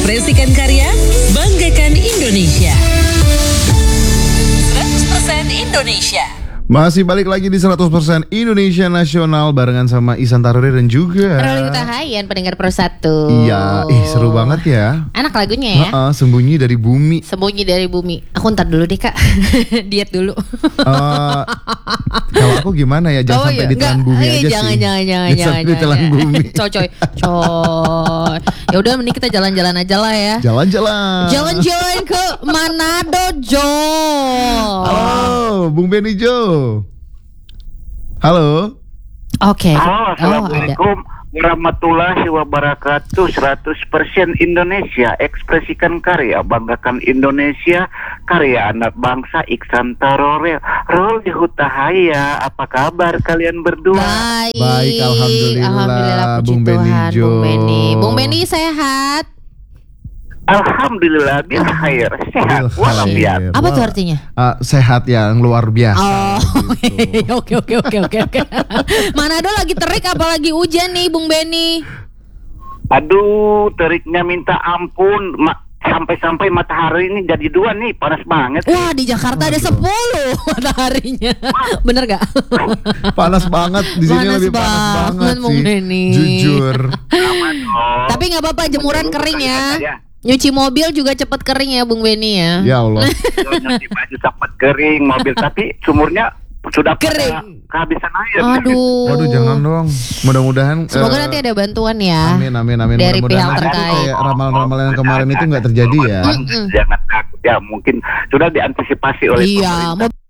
Ekspresikan karya, banggakan Indonesia. 100% Indonesia. Masih balik lagi di 100% Indonesia Nasional barengan sama Ihsan Taruri dan juga Rolly Utahayan, pendengar Pro 1. Iya, seru banget ya. Enak lagunya ya. Sembunyi dari bumi. Sembunyi dari bumi. Aku ntar dulu deh Kak. Diet dulu. Kalau aku gimana ya? Jangan sampai ditelan bumi aja jangan, sih. Jangan. Ditelan bumi. Coy. Ya udah, mending kita jalan-jalan aja lah ya. Jalan-jalan ke Manado, Jo. Halo, Bung Benny Jo. Halo. Oke. Halo, assalamualaikum warahmatullahi wabarakatuh. 100% Indonesia, ekspresikan karya, banggakan Indonesia, karya anak bangsa. Ihsan Taruri, Rolly Utahayan. Apa kabar kalian berdua? Baik, alhamdulillah. Puji Bung Benny Tuhan, Jo. Bung Benny sehat. Alhamdulillah, bilkhair, sehat walafiat. Apa tuh artinya? Sehat yang luar biasa. Oke. Manado lagi terik apalagi hujan nih, Bung Benny. Aduh, teriknya minta ampun. Sampai-sampai matahari ini jadi 2 nih, panas banget. Wah, di Jakarta ada 10 mataharinya. Bener gak? Panas banget di sini, lebih panas banget Bung sih. Benny. Jujur. Tapi nggak apa-apa, jemuran kering ya. Nyuci mobil juga cepet kering ya, Bung Benny ya. Ya Allah. Nyuci baju cepat kering, mobil tapi sumurnya sudah Kering. kehabisan air. Waduh, jangan dong. Mudah-mudahan Semoga nanti ada bantuan ya. Amin. Dari Mudah-mudahan pihak nanti terkait. kayak ramalan-ramalan yang kemarin itu nggak terjadi ya. Jangan takut ya, mungkin sudah diantisipasi oleh Iya, pemerintah.